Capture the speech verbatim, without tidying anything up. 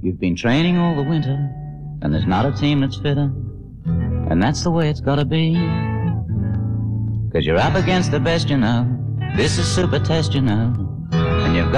You've been training all the winter, and there's not a team that's fitter, and that's the way it's gotta be. Cause you're up against the best you know, this is super test you know,